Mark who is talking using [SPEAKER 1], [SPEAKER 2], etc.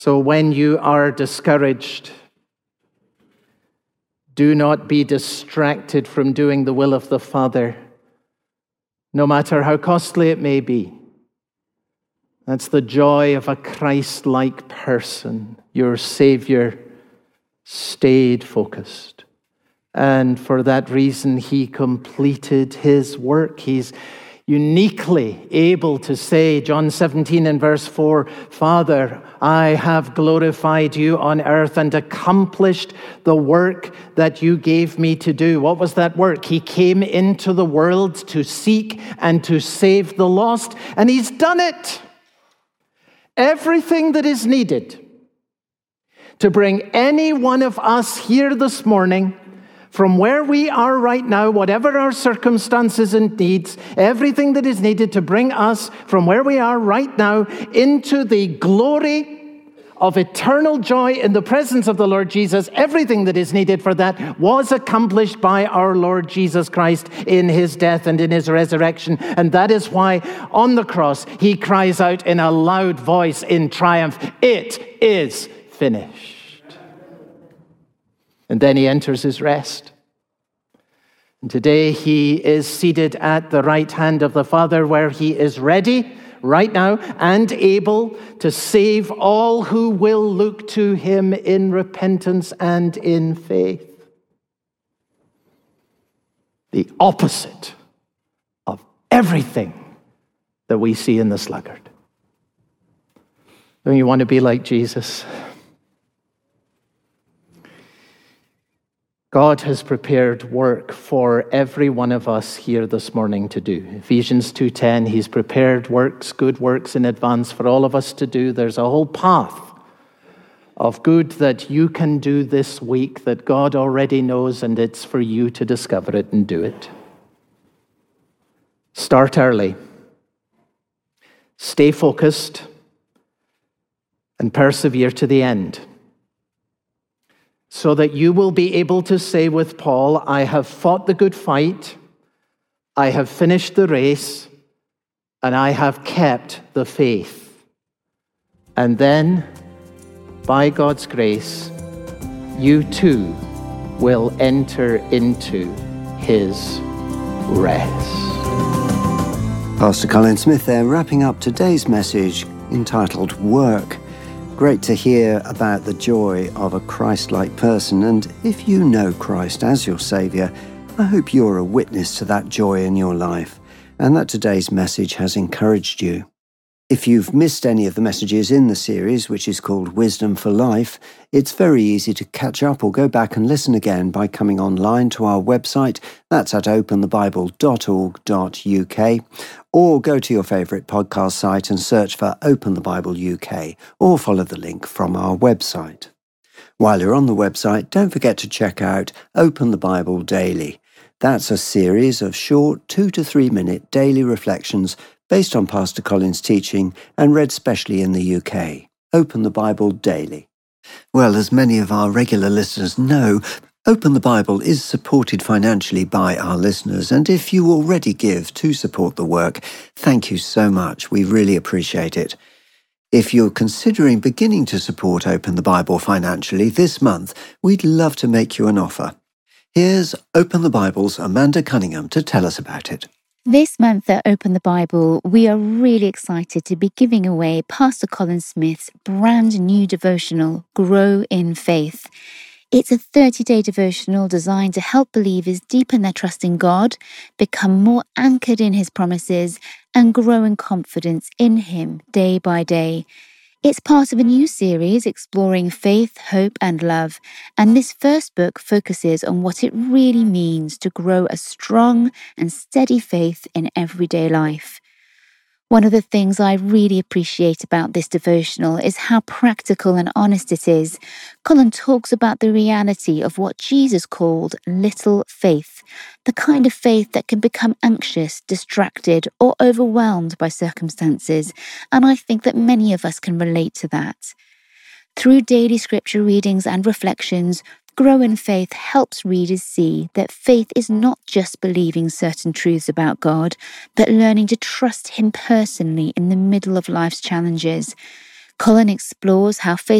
[SPEAKER 1] So when you are discouraged, do not be distracted from doing the will of the Father, no matter how costly it may be. That's the joy of a Christ-like person. Your Savior stayed focused. And for that reason, he completed his work. He's uniquely able to say, John 17 and verse 4, Father, I have glorified you on earth and accomplished the work that you gave me to do. What was that work? He came into the world to seek and to save the lost, and he's done it. Everything that is needed to bring any one of us here this morning from where we are right now, whatever our circumstances and needs, everything that is needed to bring us from where we are right now into the glory of eternal joy in the presence of the Lord Jesus, everything that is needed for that was accomplished by our Lord Jesus Christ in his death and in his resurrection. And that is why on the cross, he cries out in a loud voice in triumph, it is finished. And then he enters his rest. And today he is seated at the right hand of the Father, where he is ready right now and able to save all who will look to him in repentance and in faith. The opposite of everything that we see in the sluggard. Don't you want to be like Jesus? God has prepared work for every one of us here this morning to do. Ephesians 2:10, he's prepared works, good works in advance for all of us to do. There's a whole path of good that you can do this week that God already knows, and it's for you to discover it and do it. Start early. Stay focused and persevere to the end, so that you will be able to say with Paul, I have fought the good fight, I have finished the race, and I have kept the faith. And then, by God's grace, you too will enter into his rest.
[SPEAKER 2] Pastor Colin Smith there, wrapping up today's message entitled Work. Great to hear about the joy of a Christ-like person, and if you know Christ as your Saviour, I hope you're a witness to that joy in your life, and that today's message has encouraged you. If you've missed any of the messages in the series, which is called Wisdom for Life, it's very easy to catch up or go back and listen again by coming online to our website. That's at openthebible.org.uk, or go to your favourite podcast site and search for Open the Bible UK, or follow the link from our website. While you're on the website, don't forget to check out Open the Bible Daily. That's a series of short 2 to 3 minute daily reflections based on Pastor Colin's teaching and read specially in the UK. Open the Bible Daily. Well, as many of our regular listeners know, Open the Bible is supported financially by our listeners, and if you already give to support the work, thank you so much. We really appreciate it. If you're considering beginning to support Open the Bible financially this month, we'd love to make you an offer. Here's Open the Bible's Amanda Cunningham to tell us about it.
[SPEAKER 3] This month at Open the Bible, we are really excited to be giving away Pastor Colin Smith's brand new devotional, Grow in Faith. It's a 30-day devotional designed to help believers deepen their trust in God, become more anchored in his promises, and grow in confidence in him day by day. It's part of a new series exploring faith, hope, and love, and this first book focuses on what it really means to grow a strong and steady faith in everyday life. One of the things I really appreciate about this devotional is how practical and honest it is. Colin talks about the reality of what Jesus called little faith, the kind of faith that can become anxious, distracted, or overwhelmed by circumstances, and I think that many of us can relate to that. Through daily scripture readings and reflections, Grow in Faith helps readers see that faith is not just believing certain truths about God, but learning to trust him personally in the middle of life's challenges. Colin explores how faith